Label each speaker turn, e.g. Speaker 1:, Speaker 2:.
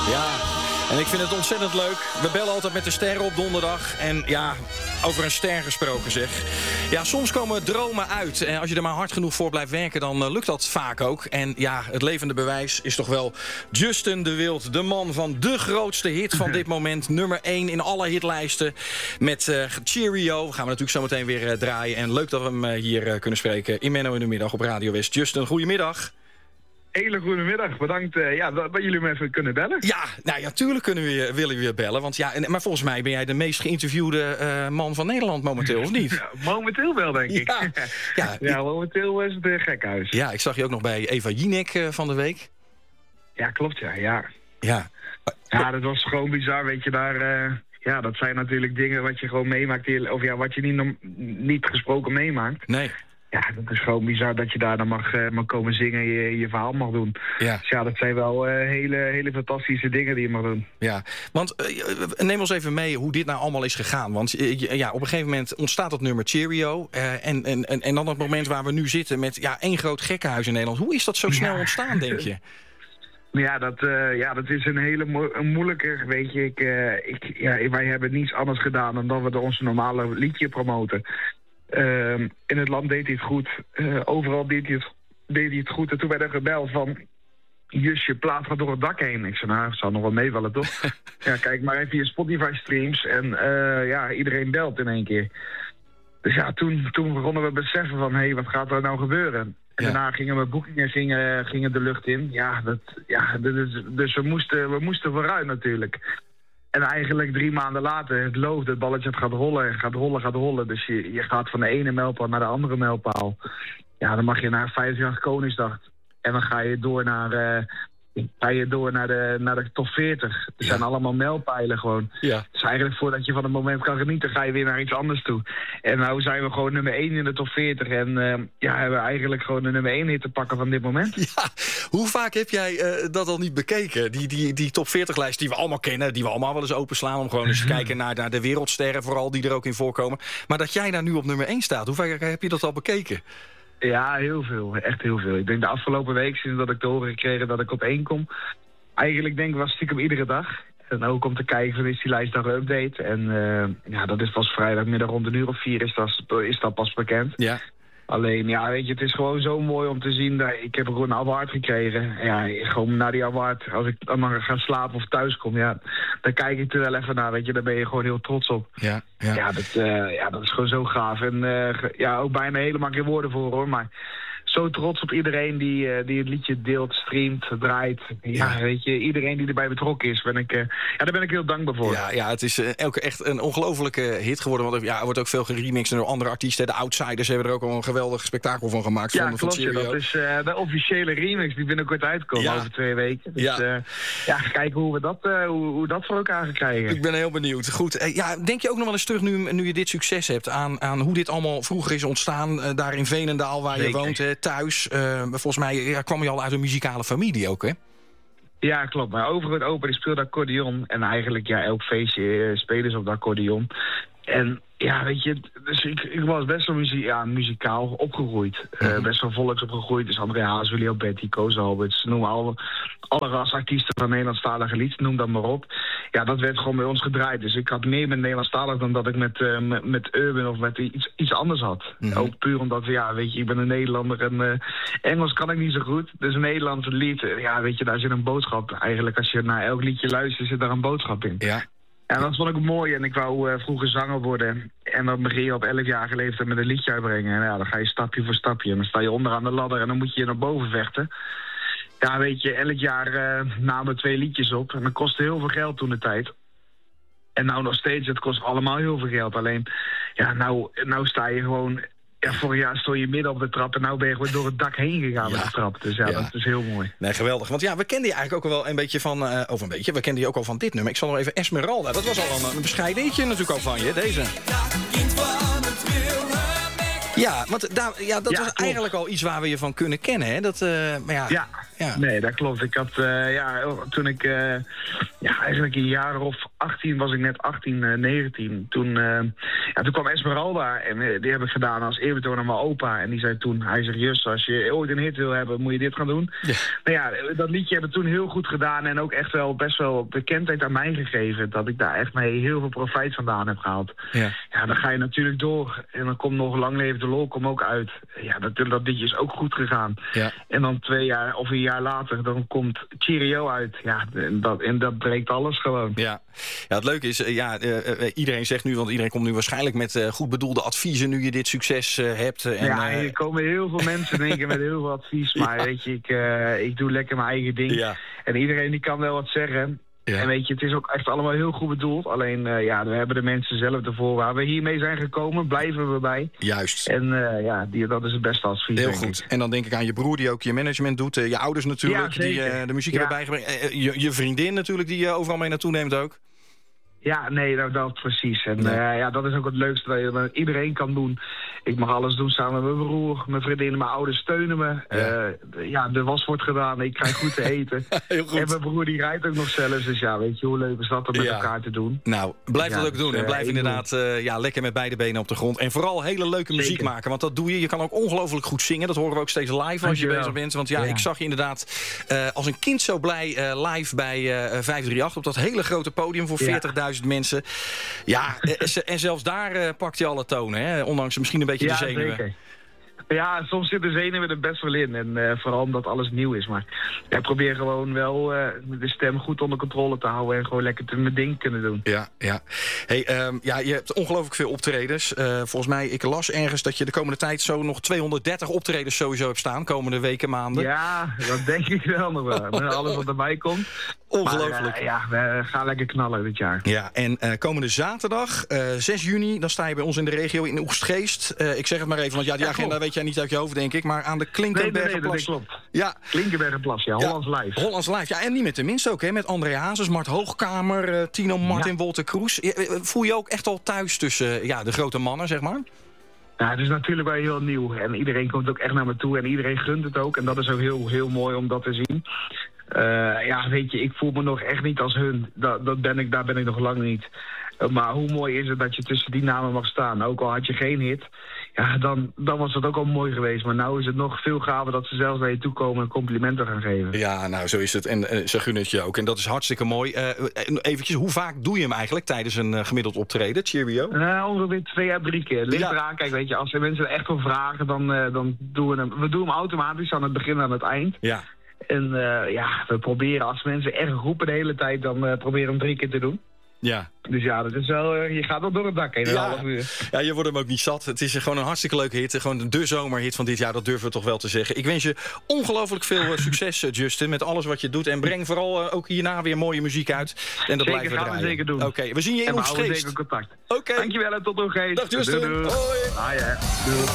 Speaker 1: Ja, en ik vind het ontzettend leuk. We bellen altijd met de sterren op donderdag. En ja, over een ster gesproken zeg. Ja, soms komen dromen uit. En als je er maar hard genoeg voor blijft werken, dan lukt dat vaak ook. En ja, het levende bewijs is toch wel Justin de Wild. De man van de grootste hit van dit moment. Nummer 1 in alle hitlijsten. Met Cheerio. Gaan we natuurlijk zo meteen weer draaien. En leuk dat we hem hier kunnen spreken. In Menno in de Middag op Radio West. Justin, goedemiddag.
Speaker 2: Hele goede middag. Bedankt dat jullie me even kunnen bellen.
Speaker 1: Ja, nou ja, tuurlijk willen we je bellen. Want ja, maar volgens mij ben jij de meest geïnterviewde man van Nederland momenteel, of niet?
Speaker 2: Ja, momenteel wel, denk ik. Ja, momenteel is het een gekhuis.
Speaker 1: Ja, ik zag je ook nog bij Eva Jinek van de week.
Speaker 2: Ja, klopt, ja. Ja, dat was gewoon bizar, weet je, daar... ja, dat zijn natuurlijk dingen wat je gewoon meemaakt, of ja, wat je niet gesproken meemaakt.
Speaker 1: Nee.
Speaker 2: Ja, dat is gewoon bizar dat je daar dan mag komen zingen en je verhaal mag doen.
Speaker 1: Ja.
Speaker 2: Dus ja, dat zijn wel hele fantastische dingen die je mag doen.
Speaker 1: Ja, want neem ons even mee hoe dit nou allemaal is gegaan. Want ja, op een gegeven moment ontstaat dat nummer Cheerio. En dan het moment waar we nu zitten met één groot gekkenhuis in Nederland. Hoe is dat zo snel ontstaan, denk je?
Speaker 2: Ja, dat is een hele moeilijke, weet je. Wij hebben niets anders gedaan dan dat we onze normale liedje promoten. In het land deed hij het goed. Overal deed hij het goed. En toen werd er gebeld van... je plaat gaat door het dak heen. Ik zei, nou, het zal nog wel meevallen, toch? Ja, kijk maar even je Spotify-streams. En iedereen belt in één keer. Dus ja, toen begonnen we beseffen van... hé, wat gaat er nou gebeuren? En daarna gingen mijn boekingen gingen de lucht in. Dus we moesten vooruit natuurlijk. En eigenlijk 3 maanden later, het balletje gaat rollen. Dus je gaat van de ene mijlpaal naar de andere mijlpaal. Ja, dan mag je naar 50 Koningsdag. En dan ga je door naar de top 40. Er zijn allemaal mijlpijlen gewoon. Ja. Dus eigenlijk voordat je van het moment kan genieten, ga je weer naar iets anders toe. En nou zijn we gewoon nummer 1 in de top 40. En hebben we eigenlijk gewoon de nummer 1 hit te pakken van dit moment.
Speaker 1: Ja, hoe vaak heb jij dat al niet bekeken? Die top 40-lijst die we allemaal kennen, die we allemaal wel eens openslaan om gewoon eens te kijken naar de wereldsterren, vooral die er ook in voorkomen. Maar dat jij daar nu op nummer 1 staat, hoe vaak heb je dat al bekeken?
Speaker 2: Ja, heel veel. Echt heel veel. Ik denk de afgelopen week, sinds dat ik te horen gekregen dat ik op 1 kom... eigenlijk denk ik wel stiekem iedere dag. En ook om te kijken van is die lijst dan geüpdate. En dat is pas vrijdagmiddag rond 4:00 is dat pas bekend. Ja. Alleen, ja, weet je, het is gewoon zo mooi om te zien. Ik heb gewoon een award gekregen. Ja, gewoon na die award, als ik dan ga slapen of thuis kom, ja, dan kijk ik er wel even naar, weet je. Daar ben je gewoon heel trots op. Ja. Dat is gewoon zo gaaf. En ook bijna helemaal geen woorden voor, hoor. Maar zo trots op iedereen die het liedje deelt, streamt, draait. Ja, weet je, iedereen die erbij betrokken is. Daar ben ik heel dankbaar voor.
Speaker 1: Ja, het is echt een ongelofelijke hit geworden. Want er wordt ook veel geremixed door andere artiesten. De Outsiders hebben er ook al een geweldig spektakel van gemaakt.
Speaker 2: Ja, klopt. Dat is de officiële remix die binnenkort uitkomt over 2 weken. Dus kijken hoe dat voor elkaar gaan krijgen.
Speaker 1: Ik ben heel benieuwd. Goed. Denk je ook nog wel eens terug nu je dit succes hebt aan hoe dit allemaal vroeger is ontstaan, daar in Veenendaal waar je woont, thuis. Volgens mij kwam je al uit een muzikale familie ook, hè?
Speaker 2: Ja, klopt. Maar over opa die speelde accordeon. En eigenlijk, elk feestje spelen ze op de accordeon. En ja, weet je, dus ik was best wel muzikaal opgegroeid. Best wel volks opgegroeid. Dus André Haas, Willy Alberti, Koos Alberts. Noem alle rasartiesten van Nederlandstalige lied, noem dat maar op. Ja, dat werd gewoon bij ons gedraaid. Dus ik had meer met Nederlandstalig dan dat ik met urban of met iets anders had. Ook puur omdat, weet je, ik ben een Nederlander en Engels kan ik niet zo goed. Dus een Nederlandse lied, weet je, daar zit een boodschap. Eigenlijk als je naar elk liedje luistert, zit daar een boodschap in. Ja. En dat vond ik mooi en ik wou vroeger zanger worden. En dan begin je op 11-jarige leeftijd met een liedje uitbrengen. En dan ga je stapje voor stapje. En dan sta je onderaan de ladder en dan moet je naar boven vechten. Ja, weet je, elk jaar namen 2 liedjes op. En dat kostte heel veel geld toen de tijd. En nou nog steeds, het kost allemaal heel veel geld. Alleen, nou sta je gewoon... Ja, vorig jaar stond je midden op de trap en nou ben je gewoon door het dak heen gegaan met de trap. Dus dat is heel mooi.
Speaker 1: Nee, geweldig. Want we kenden je eigenlijk ook al wel een beetje van... we kenden je ook al van dit nummer. Ik zal nog even Esmeralda. Dat was al een bescheiden liedje natuurlijk al van je, deze. Ja, want dat was eigenlijk al iets waar we je van kunnen kennen, hè? Nee,
Speaker 2: dat klopt. Ik had, toen ik ja, eigenlijk een jaar of 18 was ik net 18, 19. Toen kwam Esmeralda en die heb ik gedaan als eerbetoon aan mijn opa. En die zei toen, hij zegt, Just, als je ooit een hit wil hebben, moet je dit gaan doen. Ja. Nou ja, dat liedje hebben we toen heel goed gedaan en ook echt wel best wel bekendheid aan mij gegeven. Dat ik daar echt mee heel veel profijt vandaan heb gehaald. Ja, dan ga je natuurlijk door. En dan komt nog Lang Leef de Lol ook uit. Ja, dat liedje is ook goed gegaan. Ja. En dan 2 jaar of een jaar later, dan komt Cheerio uit. Ja, en dat breekt alles gewoon.
Speaker 1: Ja, het leuke is, iedereen zegt nu, want iedereen komt nu waarschijnlijk met goed bedoelde adviezen nu je dit succes hebt.
Speaker 2: Er komen heel veel mensen in één keer met heel veel advies. Maar weet je, ik doe lekker mijn eigen ding. Ja. En iedereen die kan wel wat zeggen. Ja. En weet je, het is ook echt allemaal heel goed bedoeld. Alleen, we hebben de mensen zelf ervoor. Waar we hiermee zijn gekomen, blijven we bij.
Speaker 1: Juist.
Speaker 2: En dat is het beste advies.
Speaker 1: Heel goed. En dan denk ik aan je broer die ook je management doet. Je ouders natuurlijk, die de muziek hebben bijgebracht. Je vriendin natuurlijk, die je overal mee naartoe neemt ook.
Speaker 2: Ja, nee, dat precies. En dat is ook het leukste dat iedereen kan doen. Ik mag alles doen samen met mijn broer, mijn vriendin, mijn ouders steunen me. De was wordt gedaan, ik krijg goed te eten. Heel goed. En mijn broer die rijdt ook nog zelfs. Dus ja, weet je, hoe leuk is dat om met elkaar te doen.
Speaker 1: Nou, blijf dat ook doen. En blijf inderdaad lekker met beide benen op de grond. En vooral hele leuke muziek maken, want dat doe je. Je kan ook ongelooflijk goed zingen. Dat horen we ook steeds live als je bezig bent. Want ik zag je inderdaad als een kind zo blij live bij 538 op dat hele grote podium voor 40.000 mensen. Ja, en zelfs daar pakt hij alle tonen, hè? Ondanks misschien een beetje de zenuwen.
Speaker 2: Zeker. Ja, soms zitten de zenuwen er best wel in. En vooral omdat alles nieuw is. Maar ik probeer gewoon wel de stem goed onder controle te houden. En gewoon lekker mijn ding kunnen doen.
Speaker 1: Ja. Hey, je hebt ongelooflijk veel optredens. Volgens mij, ik las ergens dat je de komende tijd zo nog 230 optredens sowieso hebt staan. Komende weken, maanden.
Speaker 2: Ja, dat denk ik wel nog wel. Met alles wat erbij komt.
Speaker 1: Ongelooflijk.
Speaker 2: We gaan lekker knallen dit jaar.
Speaker 1: Ja, en komende zaterdag, 6 juni, dan sta je bij ons in de regio in Oegstgeest. Ik zeg het maar even, want die agenda weet jij niet uit je hoofd, denk ik. Maar aan de Klinkenbergenplas.
Speaker 2: Nee, dat klopt. Ja. Klinkenbergenplas, Hollands Live.
Speaker 1: Hollands Live, ja. En niet met de minste ook, hè. Met André Hazes, Mart Hoogkamer, Tino Martin, Wolter Kroes. Voel je ook echt al thuis tussen de grote mannen, zeg maar?
Speaker 2: Ja, het is natuurlijk wel heel nieuw. En iedereen komt ook echt naar me toe. En iedereen gunt het ook. En dat is ook heel, heel mooi om dat te zien. Weet je, ik voel me nog echt niet als hun. Daar ben ik nog lang niet. Maar hoe mooi is het dat je tussen die namen mag staan. Ook al had je geen hit. Ja, dan was het ook al mooi geweest. Maar nou is het nog veel gaver dat ze zelfs naar je toe komen en complimenten gaan geven. Ja,
Speaker 1: nou, zo is het. En ze gunnen het je ook. En dat is hartstikke mooi. Eventjes, hoe vaak doe je hem eigenlijk tijdens een gemiddeld optreden? Cheerio?
Speaker 2: Ongeveer 2 à 3 keer. Ligt eraan. Kijk, weet je, als er mensen er echt om vragen, dan doen we hem. We doen hem automatisch aan het begin en aan het eind. Ja. En we proberen, als mensen echt roepen de hele tijd, dan proberen we hem 3 keer te doen. Ja. Dus dat is wel, je gaat wel door het dak heen, een half uur.
Speaker 1: Ja, je wordt hem ook niet zat. Het is gewoon een hartstikke leuke hit. Gewoon de zomerhit van dit jaar, dat durven we toch wel te zeggen. Ik wens je ongelooflijk veel succes, Justin, met alles wat je doet. En breng vooral ook hierna weer mooie muziek uit. En dat blijven we draaien.
Speaker 2: Gaan we zeker doen.
Speaker 1: Oké, we zien je in Oegstgeest.
Speaker 2: Zeker contact. Dankjewel en tot Oegstgeest.
Speaker 1: Dag Justin.
Speaker 2: Doei.
Speaker 1: Hoi.
Speaker 2: Doei.